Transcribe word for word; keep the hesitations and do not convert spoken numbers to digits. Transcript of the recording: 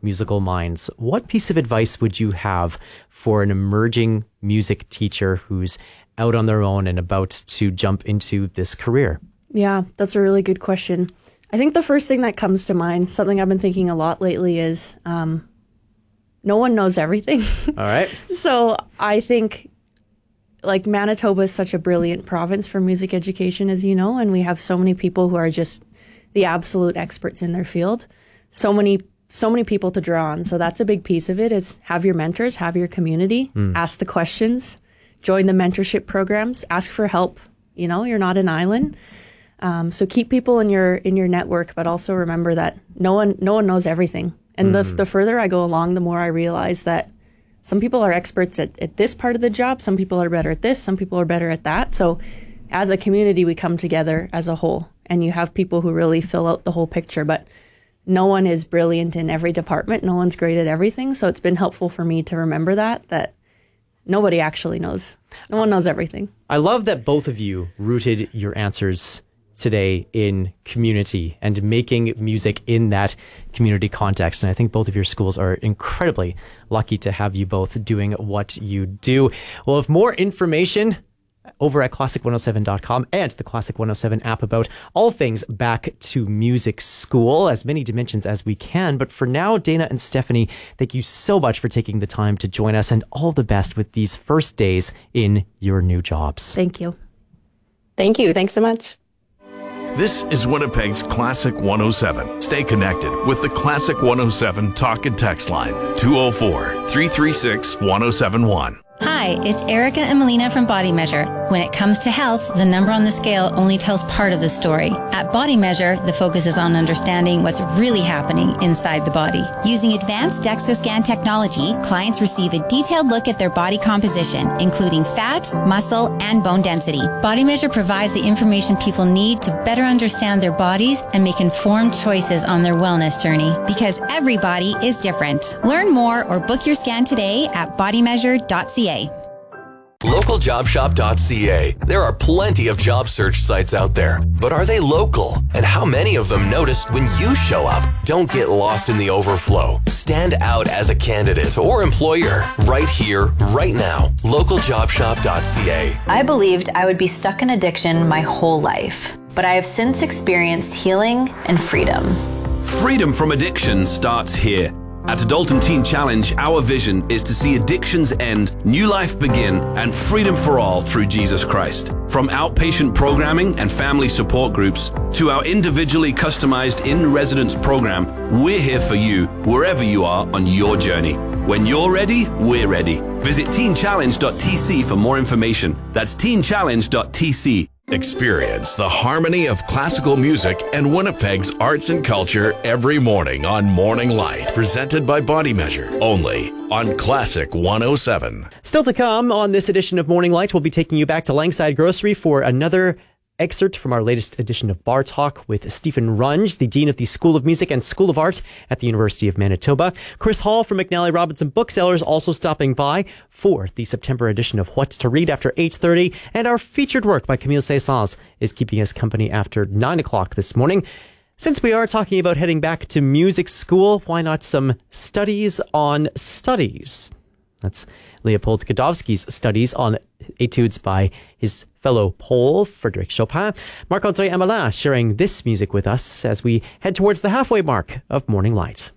musical minds. What piece of advice would you have for an emerging music teacher who's out on their own and about to jump into this career? Yeah, that's a really good question. I think the first thing that comes to mind, something I've been thinking a lot lately, is um, no one knows everything. All right. So I think, like, Manitoba is such a brilliant province for music education, as you know, and we have so many people who are just the absolute experts in their field. So many, so many people to draw on. So that's a big piece of it, is have your mentors, have your community, mm. ask the questions, join the mentorship programs, ask for help. You know, you're not an island. Um, so keep people in your in your network, but also remember that no one no one knows everything. And mm. the the further I go along, the more I realize that some people are experts at, at this part of the job. Some people are better at this. Some people are better at that. So as a community, we come together as a whole, and you have people who really fill out the whole picture. But no one is brilliant in every department. No one's great at everything. So it's been helpful for me to remember that, that nobody actually knows. No one knows everything. I love that both of you rooted your answers today in community and making music in that community context. And I think both of your schools are incredibly lucky to have you both doing what you do. We'll have more information over at classic one oh seven dot com and the Classic one oh seven app about all things Back to Music School, as many dimensions as we can. But for now, Dana and Stephanie, thank you so much for taking the time to join us, and all the best with these first days in your new jobs. Thank you. Thank you. Thanks so much. This is Winnipeg's Classic one oh seven. Stay connected with the Classic one oh seven talk and text line, two oh four, three three six, one oh seven one. Hi, it's Erica and Melina from Body Measure. When it comes to health, the number on the scale only tells part of the story. At Body Measure, the focus is on understanding what's really happening inside the body. Using advanced DEXA scan technology, clients receive a detailed look at their body composition, including fat, muscle, and bone density. Body Measure provides the information people need to better understand their bodies and make informed choices on their wellness journey. Because every body is different. Learn more or book your scan today at body measure dot c a. local job shop dot c a. There are plenty of job search sites out there, but are they local? And how many of them notice when you show up? Don't get lost in the overflow. Stand out as a candidate or employer right here, right now. local job shop dot c a. I believed I would be stuck in addiction my whole life, but I have since experienced healing and freedom. Freedom from addiction starts here. At Adultum Teen Challenge, our vision is to see addictions end, new life begin, and freedom for all through Jesus Christ. From outpatient programming and family support groups to our individually customized in-residence program, we're here for you wherever you are on your journey. When you're ready, we're ready. Visit teen challenge dot t c for more information. That's teen challenge dot t c. Experience the harmony of classical music and Winnipeg's arts and culture every morning on Morning Light, presented by Body Measure, only on Classic one oh seven. Still to come on this edition of Morning Light, we'll be taking you back to Langside Grocery for another excerpt from our latest edition of Bar Talk with Stephen Runge, the Dean of the School of Music and School of Art at the University of Manitoba. Chris Hall from McNally Robinson Booksellers also stopping by for the September edition of What to Read after eight thirty. And our featured work by Camille Saint-Saëns is keeping us company after nine o'clock this morning. Since we are talking about heading back to music school, why not some studies on studies? That's Leopold Godowski's studies on etudes by his fellow Pole, Frédéric Chopin. Marc-André Amelin sharing this music with us as we head towards the halfway mark of Morning Light.